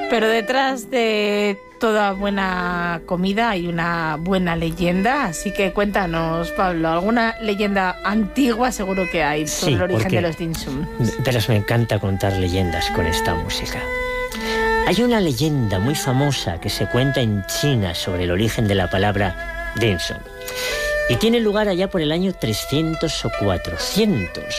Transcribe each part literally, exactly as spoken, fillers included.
Pero detrás de toda buena comida hay una buena leyenda, así que cuéntanos, Pablo, alguna leyenda antigua seguro que hay sobre sí, el origen porque, de los dim sum. Pero me encanta contar leyendas con esta música. Hay una leyenda muy famosa que se cuenta en China sobre el origen de la palabra dim sum. Y tiene lugar allá por el año trescientos o cuatrocientos.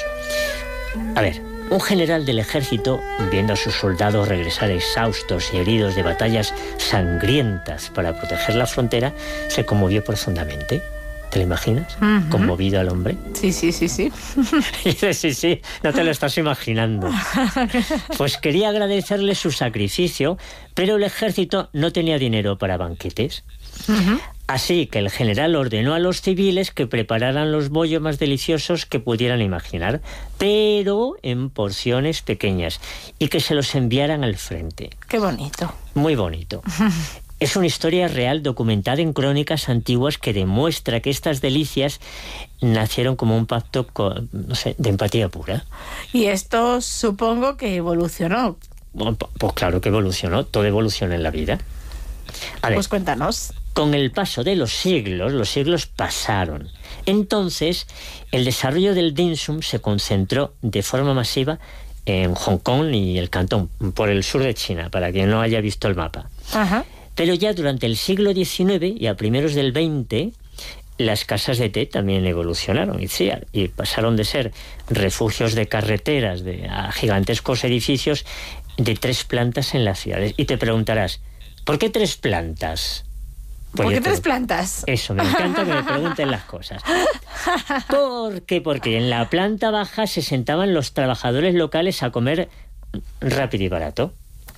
A ver, un general del ejército, viendo a sus soldados regresar exhaustos y heridos de batallas sangrientas para proteger la frontera, se conmovió profundamente. ¿Te lo imaginas? Uh-huh. Conmovido al hombre. Sí, sí, sí, sí. sí, sí, no te lo estás imaginando. Pues quería agradecerle su sacrificio, pero el ejército no tenía dinero para banquetes. Uh-huh. Así que el general ordenó a los civiles que prepararan los bollos más deliciosos que pudieran imaginar, pero en porciones pequeñas, y que se los enviaran al frente. Qué bonito. Muy bonito. Es una historia real documentada en crónicas antiguas que demuestra que estas delicias nacieron como un pacto con, no sé, de empatía pura. Y esto supongo que evolucionó. Bueno, pues claro que evolucionó, todo evoluciona en la vida. A ver, pues cuéntanos. Con el paso de los siglos, los siglos pasaron. Entonces, el desarrollo del dim sum se concentró de forma masiva en Hong Kong y el Cantón, por el sur de China, para quien no haya visto el mapa. Ajá. Pero ya durante el siglo diecinueve y a primeros del veinte, las casas de té también evolucionaron y, sí, y pasaron de ser refugios de carreteras de, a gigantescos edificios de tres plantas en las ciudades. Y te preguntarás, ¿por qué tres plantas? Pues ¿por qué tres plantas? Eso, me encanta que me pregunten las cosas. ¿Por qué? Porque en la planta baja se sentaban los trabajadores locales a comer rápido y barato.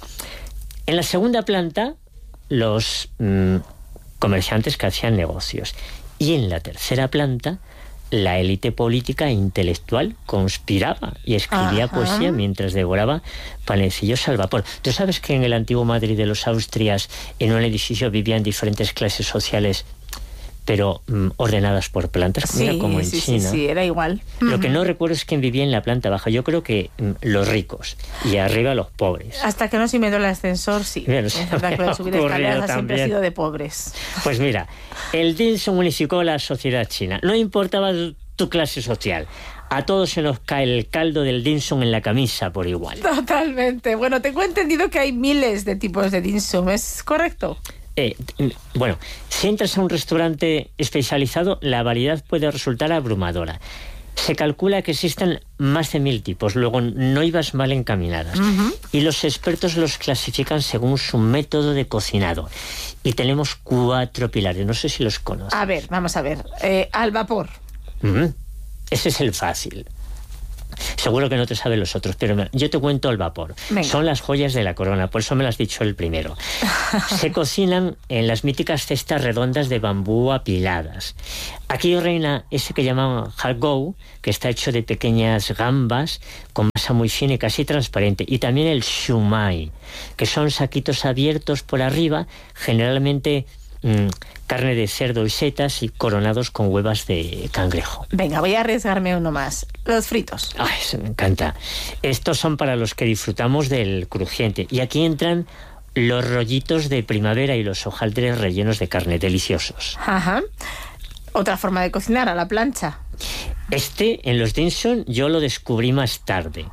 En la segunda planta, los mmm, comerciantes que hacían negocios. Y en la tercera planta, la élite política e intelectual conspiraba y escribía Ajá. poesía mientras devoraba panecillos al vapor. ¿Tú sabes que en el antiguo Madrid de los Austrias, en un edificio vivían diferentes clases sociales, pero mm, ordenadas por plantas? Sí, Mira, como en sí, China. Sí, sí, era igual. Lo uh-huh. que no recuerdo es quién vivía en la planta baja. Yo creo que mm, los ricos y arriba los pobres. Hasta que no se inventó el ascensor, sí. Bueno, es verdad que subir escaleras siempre ha sido de pobres. Pues mira, el dim sum unificó la sociedad china. No importaba tu clase social. A todos se nos cae el caldo del dim sum en la camisa por igual. Totalmente. Bueno, tengo entendido que hay miles de tipos de dim sum, ¿es correcto? Eh, bueno, si entras a un restaurante especializado, la variedad puede resultar abrumadora. Se calcula que existen más de mil tipos, luego no ibas mal encaminadas. Uh-huh. Y los expertos los clasifican según su método de cocinado. Y tenemos cuatro pilares, no sé si los conoces. A ver, vamos a ver. Eh, al vapor. Uh-huh. Ese es el fácil. Seguro que no te saben los otros, pero yo te cuento al vapor. Venga. Son las joyas de la corona, por eso me lo has dicho el primero. Se cocinan en las míticas cestas redondas de bambú apiladas. Aquí reina ese que llaman hagou, que está hecho de pequeñas gambas con masa muy fina y casi transparente. Y también el shumai, que son saquitos abiertos por arriba, generalmente mmm, carne de cerdo y setas y coronados con huevas de cangrejo. Venga, voy a arriesgarme uno más. Los fritos. Ay, eso me encanta. Estos son para los que disfrutamos del crujiente. Y aquí entran los rollitos de primavera y los hojaldres rellenos de carne, deliciosos. Ajá. Otra forma de cocinar, a la plancha. Este, en los dim sum, yo lo descubrí más tarde.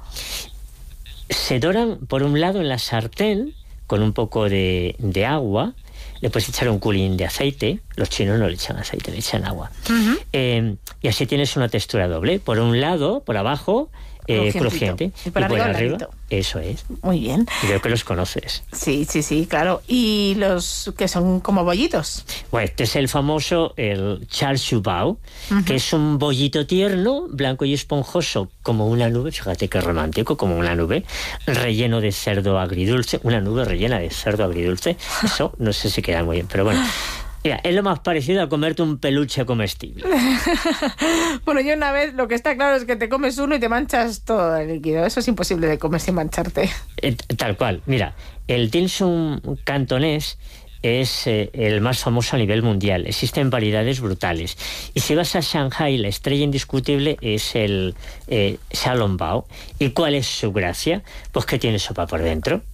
Se doran, por un lado, en la sartén, con un poco de, de agua. Le puedes echar un culín de aceite. Los chinos no le echan aceite, le echan agua. Uh-huh. Eh, y así tienes una textura doble. Por un lado, por abajo, eh, crujiente. Y por, y arriba, por arriba, eso es. Muy bien. Creo que los conoces. Sí, sí, sí, claro. ¿Y los que son como bollitos? Bueno, este es el famoso, el char siu bao, uh-huh. que es un bollito tierno, blanco y esponjoso, como una nube, fíjate qué romántico, como una nube, relleno de cerdo agridulce, una nube rellena de cerdo agridulce. Eso no sé si queda muy bien, pero bueno. Mira, es lo más parecido a comerte un peluche comestible. Bueno, yo una vez, lo que está claro es que te comes uno y te manchas todo el líquido. Eso es imposible de comer sin mancharte. Eh, tal cual. Mira, el dim sum cantonés es eh, el más famoso a nivel mundial. Existen variedades brutales. Y si vas a Shanghai, la estrella indiscutible es el eh, xiaolongbao. ¿Y cuál es su gracia? Pues que tiene sopa por dentro.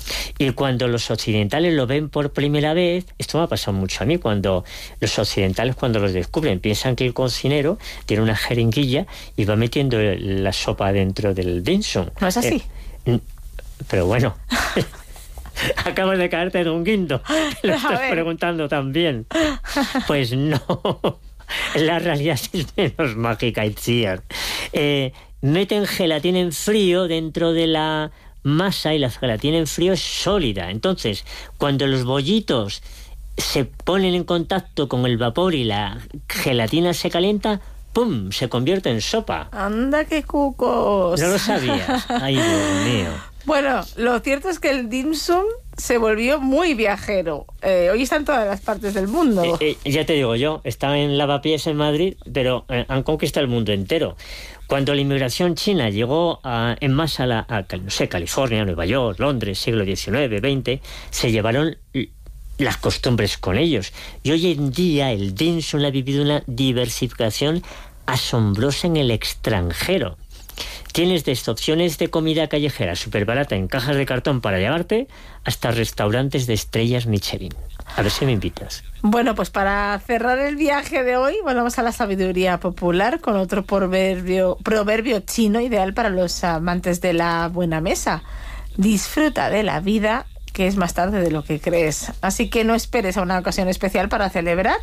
Y cuando los occidentales lo ven por primera vez, esto me ha pasado mucho a mí, cuando los occidentales cuando los descubren piensan que el cocinero tiene una jeringuilla y va metiendo la sopa dentro del dim sum. ¿No es así? Eh, pero bueno... Acabas de caerte en un guindo. Lo estás preguntando también. Pues no. La realidad es menos mágica, Itziar. Eh, meten gelatina en frío dentro de la masa y la gelatina en frío es sólida. Entonces, cuando los bollitos se ponen en contacto con el vapor y la gelatina se calienta, ¡pum!, se convierte en sopa. ¡Anda, qué cucos! No lo sabías. Ay, Dios mío. Bueno, lo cierto es que el dim sum se volvió muy viajero. Eh, hoy está en todas las partes del mundo. Eh, eh, ya te digo yo, está en Lavapiés en Madrid, pero eh, han conquistado el mundo entero. Cuando la inmigración china llegó a, en masa a, la, a no sé, California, Nueva York, Londres, siglo diecinueve, veinte, se llevaron las costumbres con ellos. Y hoy en día el dim sum ha vivido una diversificación asombrosa en el extranjero. Tienes desde opciones de comida callejera súper barata en cajas de cartón para llevarte hasta restaurantes de estrellas Michelin. A ver si me invitas. Bueno, pues para cerrar el viaje de hoy, volvamos a la sabiduría popular con otro proverbio, proverbio chino ideal para los amantes de la buena mesa. Disfruta de la vida, que es más tarde de lo que crees. Así que no esperes a una ocasión especial para celebrar.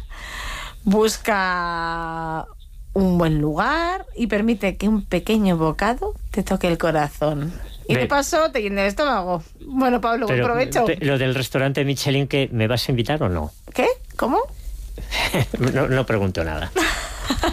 Busca un buen lugar y permite que un pequeño bocado te toque el corazón. Y de paso te llene el estómago. Bueno, Pablo, buen provecho. Lo del restaurante Michelin, ¿que me vas a invitar o no? ¿Qué? ¿Cómo? no, no pregunto nada.